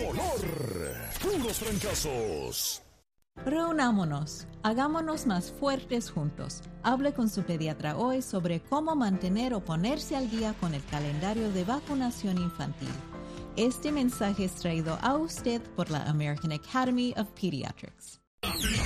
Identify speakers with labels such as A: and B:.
A: tricolor. Puros fracasos.
B: Reunámonos, hagámonos más fuertes juntos. Hable con su pediatra hoy sobre cómo mantener o ponerse al día con el calendario de vacunación infantil. Este mensaje es traído a usted por la American Academy of Pediatrics.